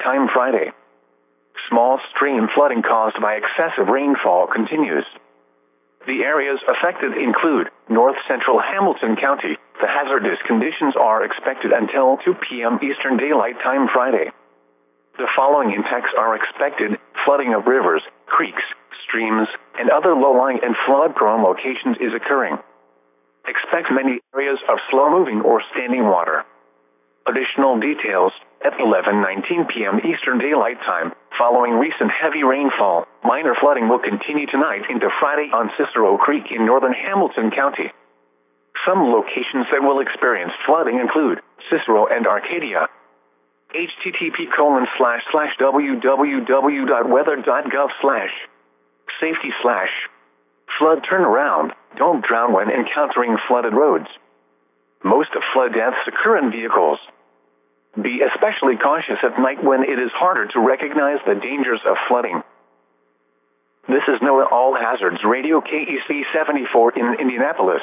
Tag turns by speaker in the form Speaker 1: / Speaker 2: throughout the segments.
Speaker 1: time Friday. Small stream flooding caused by excessive rainfall continues. The areas affected include north central Hamilton County. The hazardous conditions are expected until 2 p.m. Eastern Daylight Time Friday. The following impacts are expected: flooding of rivers, creeks, streams, and other low-lying and flood-prone locations is occurring. Expect many areas of slow-moving or standing water. Additional details at 11:19 p.m. Eastern Daylight Time. Following recent heavy rainfall, minor flooding will continue tonight into Friday on Cicero Creek in northern Hamilton County. Some locations that will experience flooding include Cicero and Arcadia. http://www.weather.gov/safety/flood turnaround. Don't drown when encountering flooded roads. Most flood deaths occur in vehicles. Be especially cautious at night when it is harder to recognize the dangers of flooding. This is NOAA All Hazards Radio KEC 74 in Indianapolis.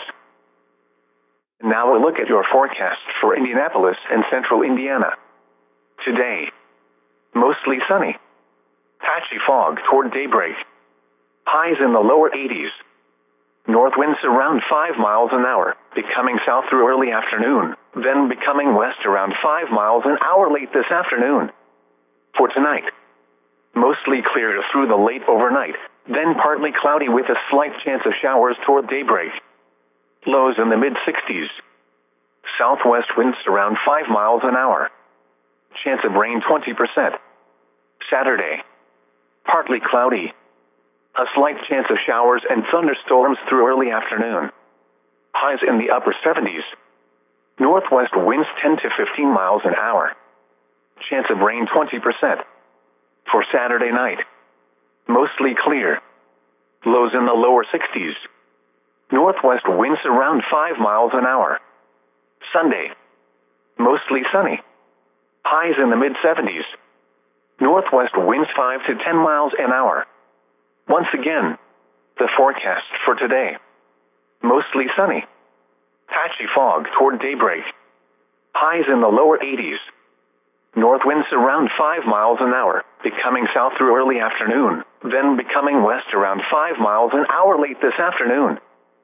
Speaker 1: Now a look at your forecast for Indianapolis and central Indiana. Today, mostly sunny. Patchy fog toward daybreak. Highs in the lower 80s. North winds around 5 miles an hour, becoming south through early afternoon, then becoming west around 5 miles an hour late this afternoon. For tonight, mostly clear through the late overnight, then partly cloudy with a slight chance of showers toward daybreak. Lows in the mid-60s. Southwest winds around 5 miles an hour. Chance of rain 20%. Saturday, partly cloudy. A slight chance of showers and thunderstorms through early afternoon. Highs in the upper 70s. Northwest winds 10 to 15 miles an hour. Chance of rain 20%. For Saturday night, mostly clear. Lows in the lower 60s. Northwest winds around 5 miles an hour. Sunday, mostly sunny. Highs in the mid-70s. Northwest winds 5 to 10 miles an hour. Once again, the forecast for today. Mostly sunny. Patchy fog toward daybreak. Highs in the lower 80s. North winds around 5 miles an hour, becoming south through early afternoon, then becoming west around 5 miles an hour late this afternoon.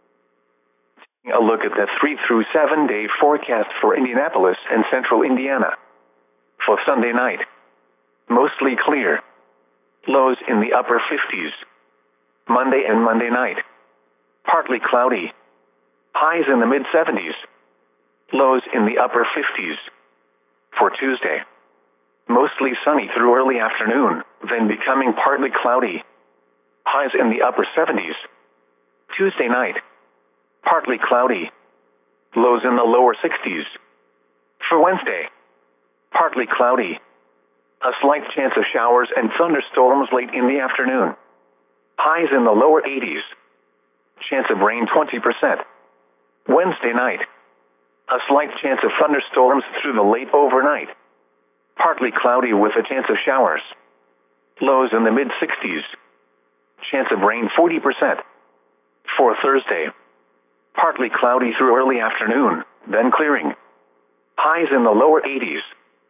Speaker 1: Taking a look at the 3 through 7 day forecast for Indianapolis and central Indiana. For Sunday night, mostly clear. Lows in the upper 50s. Monday and Monday night, partly cloudy. Highs in the mid-70s. Lows in the upper 50s. For Tuesday, mostly sunny through early afternoon, then becoming partly cloudy. Highs in the upper 70s. Tuesday night, partly cloudy. Lows in the lower 60s. For Wednesday, partly cloudy. A slight chance of showers and thunderstorms late in the afternoon. Highs in the lower 80s. Chance of rain 20%. Wednesday night, a slight chance of thunderstorms through the late overnight. Partly cloudy with a chance of showers. Lows in the mid-60s. Chance of rain 40%. For Thursday, partly cloudy through early afternoon, then clearing. Highs in the lower 80s.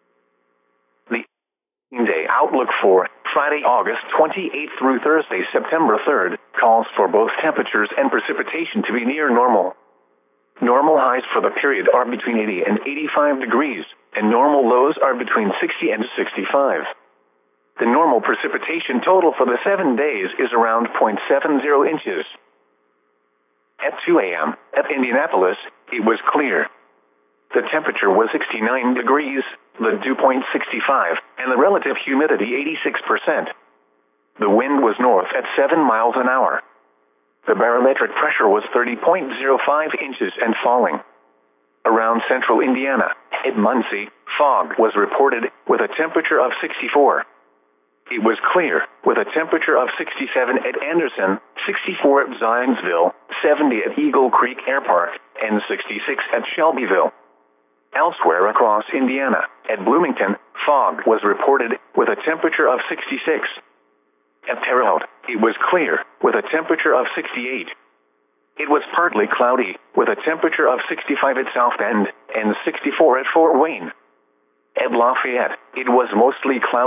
Speaker 1: The day outlook for Friday, August 28th through Thursday, September 3rd, calls for both temperatures and precipitation to be near normal. Normal highs for the period are between 80 and 85 degrees, and normal lows are between 60 and 65. The normal precipitation total for the 7 days is around 0.70 inches. At 2 a.m., at Indianapolis, it was clear. The temperature was 69 degrees, the dew point 65, and the relative humidity 86%. The wind was north at 7 miles an hour. The barometric pressure was 30.05 inches and falling. Around central Indiana, at Muncie, fog was reported with a temperature of 64. It was clear, with a temperature of 67 at Anderson, 64 at Zionsville, 70 at Eagle Creek Air Park, and 66 at Shelbyville. Elsewhere across Indiana, at Bloomington, fog was reported with a temperature of 66. At Terre Haute, it was clear, with a temperature of 68. It was partly cloudy, with a temperature of 65 at South Bend, and 64 at Fort Wayne. At Lafayette, it was mostly cloudy.